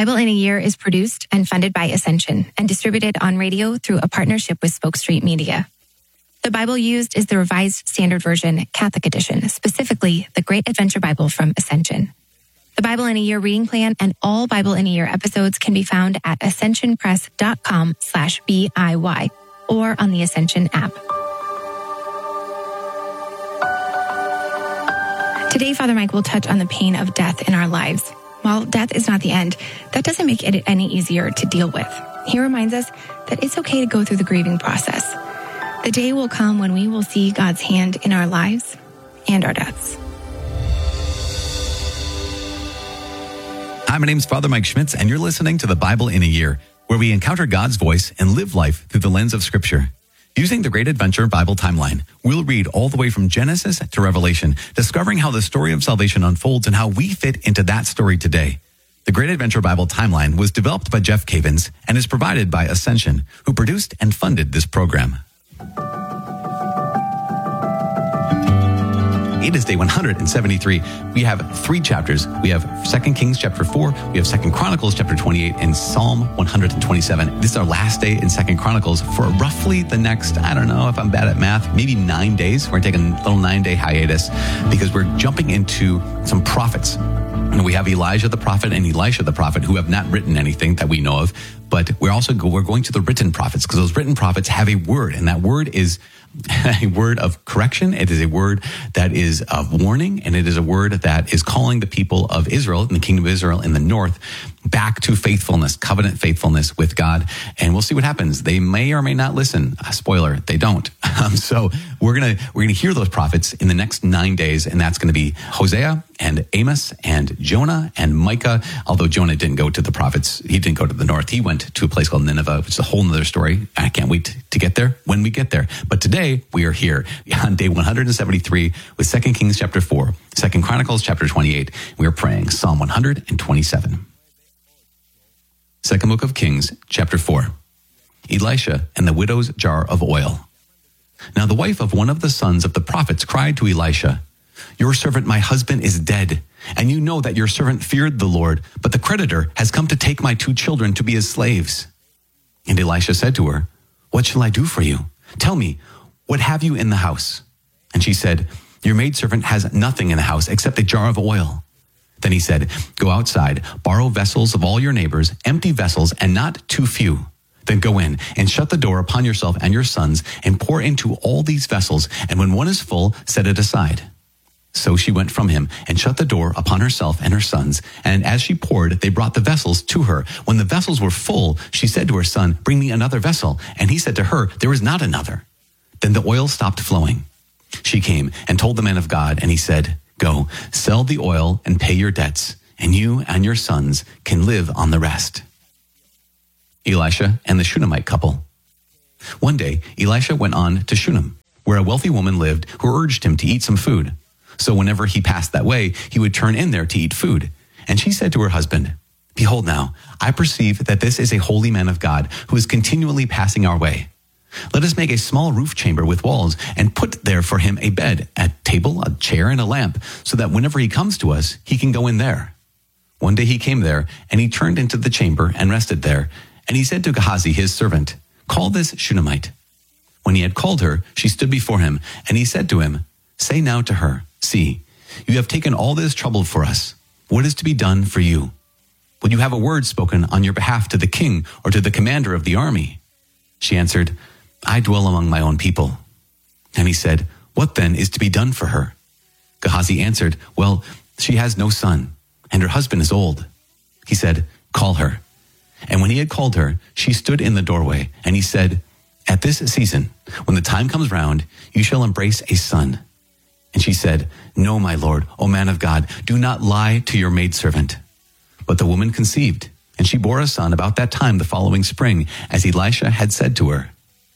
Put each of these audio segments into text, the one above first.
Bible in a Year is produced and funded by Ascension and distributed on radio through a partnership with Spoke Street Media. The Bible used is the Revised Standard Version Catholic Edition, specifically the Great Adventure Bible from Ascension. The Bible in a Year reading plan and all Bible in a Year episodes can be found at ascensionpress.com/BIY or on the Ascension app. Today, Father Mike will touch on the pain of death in our lives. While death is not the end, that doesn't make it any easier to deal with. He reminds us that it's okay to go through the grieving process. The day will come when we will see God's hand in our lives and our deaths. Hi, my name is Father Mike Schmitz, and you're listening to the Bible in a Year, where we encounter God's voice and live life through the lens of Scripture. Using the Great Adventure Bible timeline, we'll read all the way from Genesis to Revelation, discovering how the story of salvation unfolds and how we fit into that story today. The Great Adventure Bible timeline was developed by Jeff Cavins and is provided by Ascension, who produced and funded this program. It is day 173. We have 3 chapters. We have 2 Kings chapter 4, we have 2 Chronicles chapter 28, and Psalm 127. This is our last day in 2 Chronicles for roughly the next, I don't know if I'm bad at math, maybe 9 days. We're taking a little 9-day hiatus because we're jumping into some prophets. And we have Elijah the prophet and Elisha the prophet who have not written anything that we know of, but we're going to the written prophets because those written prophets have a word, and that word is a word of correction. It is a word that is of warning, and it is a word that is calling the people of Israel, in the kingdom of Israel in the north, back to faithfulness, covenant faithfulness with God. And we'll see what happens. They may or may not listen. Spoiler, they don't. So we're gonna hear those prophets in the next 9 days, and that's going to be Hosea and Amos and Jonah and Micah. Although Jonah didn't go to the prophets, he didn't go to the north. He went to a place called Nineveh, which is a whole other story. I can't wait to get there when we get there. But today we are here on day 173 with 2 Kings chapter 4, 2 Chronicles chapter 28. We are praying Psalm 127. Second book of Kings, chapter 4. Elisha and the widow's jar of oil. Now the wife of one of the sons of the prophets cried to Elisha, "Your servant, my husband, is dead, and you know that your servant feared the Lord, but the creditor has come to take my 2 children to be his slaves." And Elisha said to her, "What shall I do for you? Tell me, what have you in the house?" And she said, "Your maidservant has nothing in the house except a jar of oil." Then he said, "Go outside, borrow vessels of all your neighbors, empty vessels and not too few. Then go in and shut the door upon yourself and your sons and pour into all these vessels. And when one is full, set it aside." So she went from him and shut the door upon herself and her sons. And as she poured, they brought the vessels to her. When the vessels were full, she said to her son, "Bring me another vessel." And he said to her, "There is not another." Then the oil stopped flowing. She came and told the man of God, and he said, "Go, sell the oil and pay your debts, and you and your sons can live on the rest." Elisha and the Shunammite couple. One day, Elisha went on to Shunem, where a wealthy woman lived who urged him to eat some food. So whenever he passed that way, he would turn in there to eat food. And she said to her husband, "Behold now, I perceive that this is a holy man of God who is continually passing our way. Let us make a small roof chamber with walls and put there for him a bed, a table, a chair, and a lamp, so that whenever he comes to us, he can go in there." One day he came there, and he turned into the chamber and rested there. And he said to Gehazi, his servant, "Call this Shunammite." When he had called her, she stood before him, and he said to him, "Say now to her, 'See, you have taken all this trouble for us. What is to be done for you? Would you have a word spoken on your behalf to the king or to the commander of the army?" She answered, "I dwell among my own people." And he said, "What then is to be done for her?" Gehazi answered, "Well, she has no son, and her husband is old." He said, "Call her." And when he had called her, she stood in the doorway, and he said, "At this season, when the time comes round, you shall embrace a son." And she said, "No, my lord, O man of God, do not lie to your maidservant." But the woman conceived, and she bore a son about that time the following spring, as Elisha had said to her.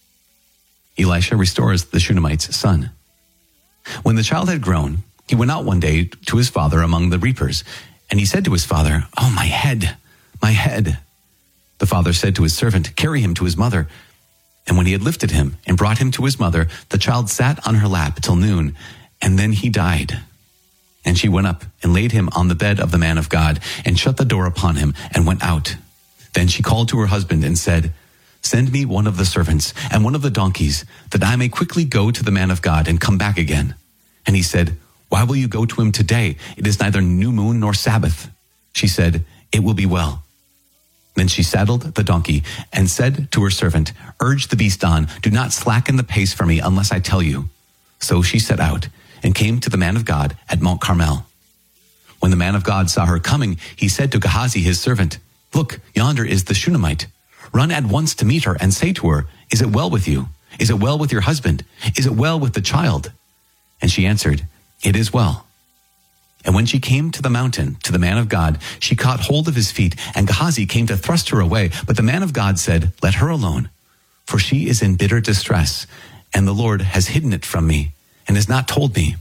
Elisha restores the Shunammite's son. When the child had grown, he went out one day to his father among the reapers, and he said to his father, "Oh, my head, my head." The father said to his servant, "Carry him to his mother." And when he had lifted him and brought him to his mother, the child sat on her lap till noon, and then he died. And she went up and laid him on the bed of the man of God and shut the door upon him and went out. Then she called to her husband and said, Send me one of the servants and one of the donkeys, that I may quickly go to the man of God and come back again. And he said, Why will you go to him today? It is neither new moon nor Sabbath. She said, It will be well. Then she saddled the donkey and said to her servant, Urge the beast on, do not slacken the pace for me unless I tell you. So she set out and came to the man of God at Mount Carmel. When the man of God saw her coming, he said to Gehazi his servant, Look, yonder is the Shunammite. Run at once to meet her and say to her, Is it well with you? Is it well with your husband? Is it well with the child? And she answered, It is well. And when she came to the mountain, to the man of God, she caught hold of his feet, and Gehazi came to thrust her away. But the man of God said, Let her alone, for she is in bitter distress, and the Lord has hidden it from me, and has not told me.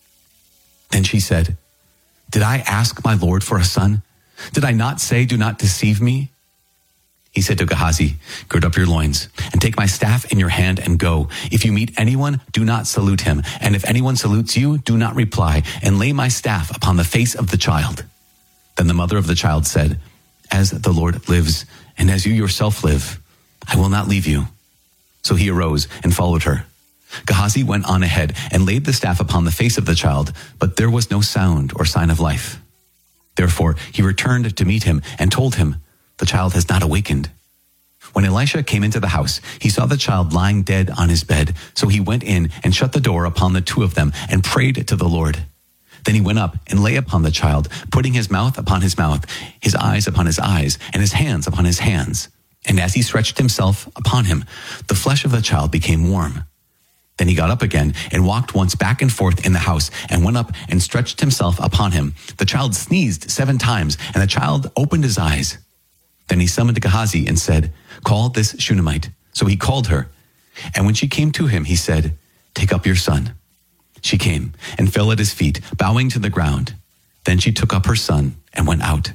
Then she said, Did I ask my Lord for a son? Did I not say, Do not deceive me? He said to Gehazi, Gird up your loins, and take my staff in your hand and go. If you meet anyone, do not salute him. And if anyone salutes you, do not reply, and lay my staff upon the face of the child. Then the mother of the child said, As the Lord lives, and as you yourself live, I will not leave you. So he arose and followed her. Gehazi went on ahead and laid the staff upon the face of the child, but there was no sound or sign of life. Therefore he returned to meet him and told him, The child has not awakened. When Elisha came into the house, he saw the child lying dead on his bed. So he went in and shut the door upon the two of them and prayed to the Lord. Then he went up and lay upon the child, putting his mouth upon his mouth, his eyes upon his eyes, and his hands upon his hands. And as he stretched himself upon him, the flesh of the child became warm. Then he got up again and walked once back and forth in the house and went up and stretched himself upon him. The child sneezed 7 times, and the child opened his eyes. Then he summoned Gehazi and said, Call this Shunammite. So he called her. And when she came to him, he said, Take up your son. She came and fell at his feet, bowing to the ground. Then she took up her son and went out.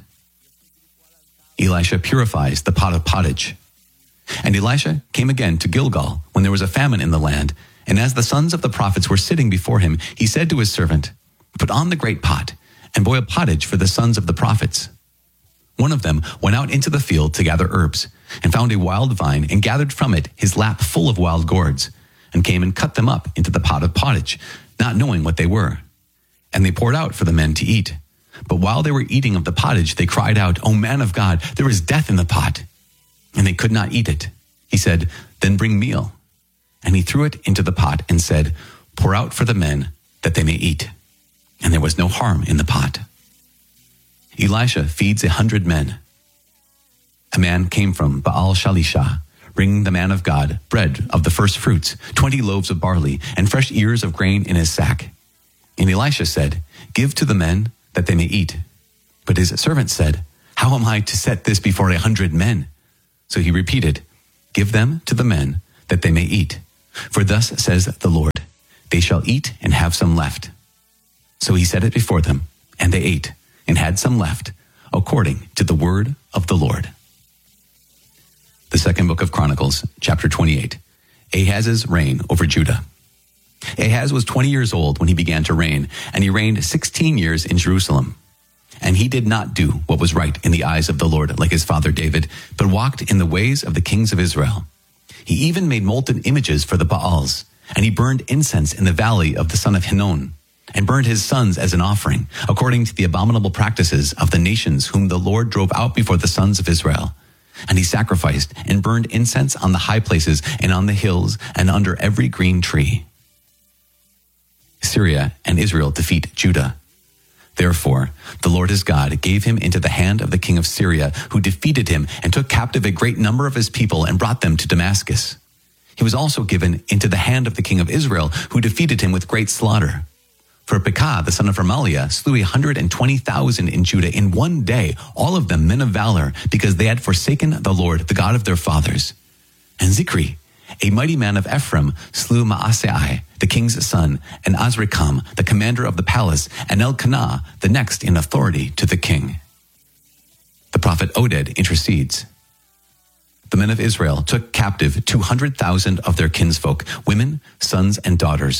Elisha purifies the pot of pottage. And Elisha came again to Gilgal when there was a famine in the land. And as the sons of the prophets were sitting before him, he said to his servant, Put on the great pot and boil pottage for the sons of the prophets. One of them went out into the field to gather herbs, and found a wild vine, and gathered from it his lap full of wild gourds, and came and cut them up into the pot of pottage, not knowing what they were. And they poured out for the men to eat. But while they were eating of the pottage, they cried out, O man of God, there is death in the pot. And they could not eat it. He said, Then bring meal. And he threw it into the pot and said, Pour out for the men, that they may eat. And there was no harm in the pot. Elisha feeds 100 men. A man came from Baal Shalisha, bringing the man of God bread of the first fruits, 20 loaves of barley, and fresh ears of grain in his sack. And Elisha said, Give to the men, that they may eat. But his servant said, How am I to set this before 100 men? So he repeated, Give them to the men, that they may eat. For thus says the Lord, They shall eat and have some left. So he set it before them, and they ate, and had some left, according to the word of the Lord. The second book of Chronicles, chapter 28. Ahaz's reign over Judah. Ahaz was 20 years old when he began to reign, and he reigned 16 years in Jerusalem. And he did not do what was right in the eyes of the Lord like his father David, but walked in the ways of the kings of Israel. He even made molten images for the Baals, and he burned incense in the valley of the son of Hinnom, and burned his sons as an offering, according to the abominable practices of the nations whom the Lord drove out before the sons of Israel. And he sacrificed and burned incense on the high places and on the hills and under every green tree. Syria and Israel defeat Judah. Therefore, the Lord his God gave him into the hand of the king of Syria, who defeated him and took captive a great number of his people and brought them to Damascus. He was also given into the hand of the king of Israel, who defeated him with great slaughter. For Pekah, the son of Remaliah, slew 120,000 in Judah in one day, all of them men of valor, because they had forsaken the Lord, the God of their fathers. And Zikri, a mighty man of Ephraim, slew Maaseiah, the king's son, and Azrikam, the commander of the palace, and Elkanah, the next in authority to the king. The prophet Oded intercedes. The men of Israel took captive 200,000 of their kinsfolk, women, sons, and daughters.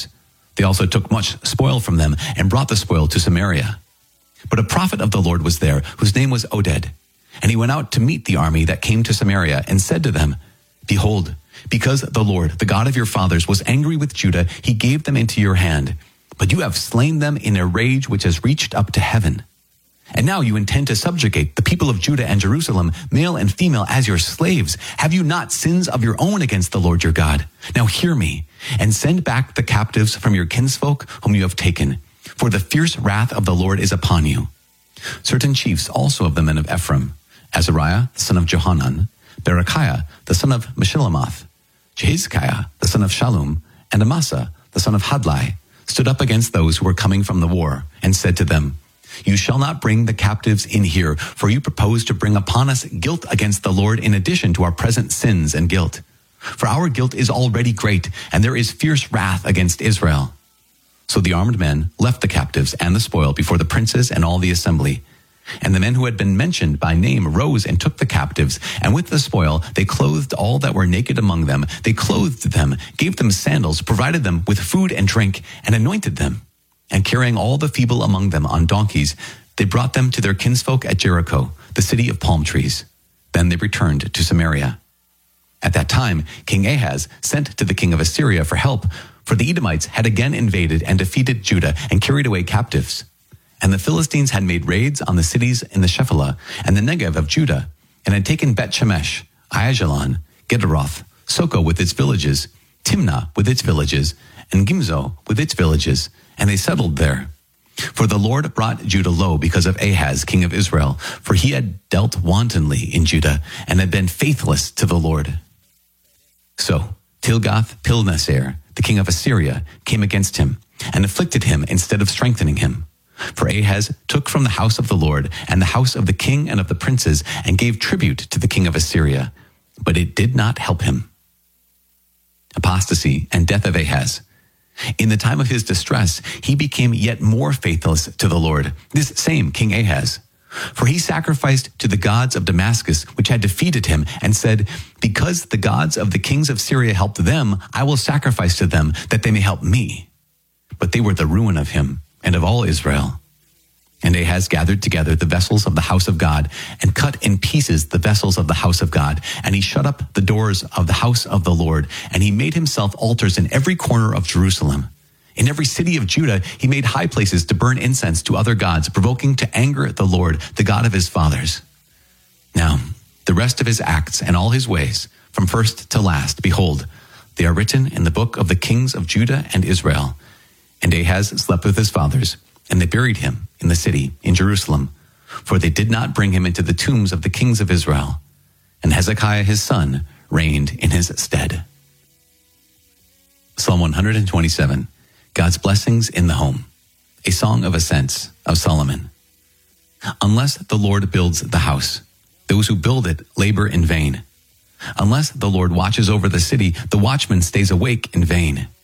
They also took much spoil from them and brought the spoil to Samaria. But a prophet of the Lord was there, whose name was Oded. And he went out to meet the army that came to Samaria and said to them, Behold, because the Lord, the God of your fathers, was angry with Judah, he gave them into your hand. But you have slain them in a rage which has reached up to heaven. And now you intend to subjugate the people of Judah and Jerusalem, male and female, as your slaves. Have you not sins of your own against the Lord your God? Now hear me, and send back the captives from your kinsfolk whom you have taken, for the fierce wrath of the Lord is upon you. Certain chiefs also of the men of Ephraim, Azariah the son of Johanan, Berechiah the son of Meshillemoth, Jehizikiah the son of Shallum, and Amasa the son of Hadlai, stood up against those who were coming from the war, and said to them, You shall not bring the captives in here, for you propose to bring upon us guilt against the Lord in addition to our present sins and guilt. For our guilt is already great, and there is fierce wrath against Israel. So the armed men left the captives and the spoil before the princes and all the assembly. And the men who had been mentioned by name rose and took the captives, and with the spoil they clothed all that were naked among them. They clothed them, gave them sandals, provided them with food and drink, and anointed them. And carrying all the feeble among them on donkeys, they brought them to their kinsfolk at Jericho, the city of palm trees. Then they returned to Samaria. At that time, King Ahaz sent to the king of Assyria for help, for the Edomites had again invaded and defeated Judah and carried away captives. And the Philistines had made raids on the cities in the Shephelah and the Negev of Judah, and had taken Bet-Shemesh, Aijalon, Gederoth, Soko with its villages, Timnah with its villages, and Gimzo with its villages, and they settled there. For the Lord brought Judah low because of Ahaz, king of Israel, for he had dealt wantonly in Judah and had been faithless to the Lord. So Tilgath-Pilneser, the king of Assyria, came against him and afflicted him instead of strengthening him. For Ahaz took from the house of the Lord and the house of the king and of the princes and gave tribute to the king of Assyria, but it did not help him. Apostasy and death of Ahaz. In the time of his distress, he became yet more faithless to the Lord, this same King Ahaz. For he sacrificed to the gods of Damascus, which had defeated him, and said, Because the gods of the kings of Syria helped them, I will sacrifice to them, that they may help me. But they were the ruin of him and of all Israel. And Ahaz gathered together the vessels of the house of God, and cut in pieces the vessels of the house of God. And he shut up the doors of the house of the Lord, and he made himself altars in every corner of Jerusalem. In every city of Judah, he made high places to burn incense to other gods, provoking to anger the Lord, the God of his fathers. Now, the rest of his acts and all his ways, from first to last, behold, they are written in the book of the kings of Judah and Israel. And Ahaz slept with his fathers, and they buried him in the city, in Jerusalem, for they did not bring him into the tombs of the kings of Israel. And Hezekiah his son reigned in his stead. Psalm 127, God's blessings in the home, a song of ascents of Solomon. Unless the Lord builds the house, those who build it labor in vain. Unless the Lord watches over the city, the watchman stays awake in vain.